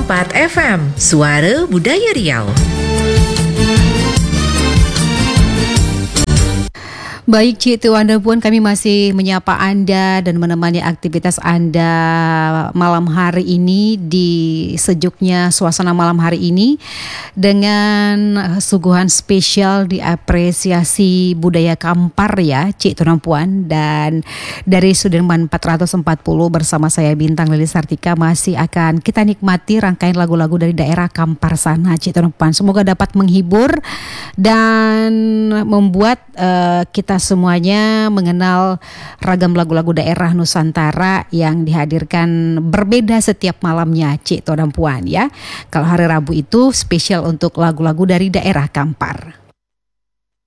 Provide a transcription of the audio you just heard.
104,4 FM, Suara Budaya Riau. Baik Cik Tuan dan Puan, kami masih menyapa Anda dan menemani aktivitas Anda malam hari ini di sejuknya suasana malam hari ini dengan suguhan spesial diapresiasi budaya Kampar ya Cik Tuan dan Puan. Dan dari Sudirman 440 bersama saya Bintang Lili Sartika masih akan kita nikmati rangkaian lagu-lagu dari daerah Kampar sana Cik Tuan dan Puan. Semoga dapat menghibur dan membuat kita semuanya mengenal ragam lagu-lagu daerah Nusantara yang dihadirkan berbeda setiap malamnya Cik Tuan dan Puan ya. Kalau hari Rabu itu spesial untuk lagu-lagu dari daerah Kampar.